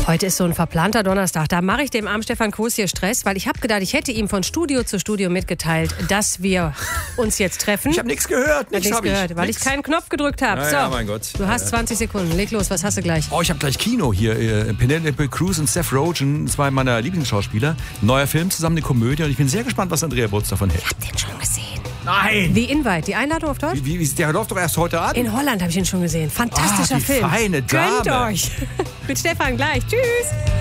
Heute ist so ein verplanter Donnerstag. Da mache ich dem armen Stefan Koos hier Stress, weil ich habe gedacht, ich hätte ihm von Studio zu Studio mitgeteilt, dass wir uns jetzt treffen. Ich habe nichts gehört. Weil ich keinen Knopf gedrückt habe. So, ja, mein Gott. du hast 20 Sekunden. Leg los, was hast du gleich? Oh, ich habe gleich Kino hier. Penelope Cruz und Seth Rogen, zwei meiner Lieblingsschauspieler. Neuer Film zusammen, eine Komödie. Und ich bin sehr gespannt, was Andrea Butz davon hält. Ich hab den schon gesehen. Nein! The Invite, die Einladung auf Deutsch? Der läuft doch erst heute an. In Holland habe ich ihn schon gesehen. Fantastischer die Film. feine Dame. Gönnt euch. Mit Stefan gleich. Tschüss.